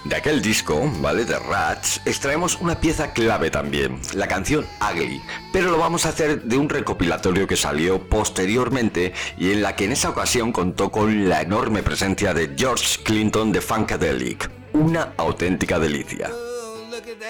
De aquel disco, ¿vale? De Rats, extraemos una pieza clave también, la canción Ugly, pero lo vamos a hacer de un recopilatorio que salió posteriormente y en la que en esa ocasión contó con la enorme presencia de George Clinton de Funkadelic, una auténtica delicia.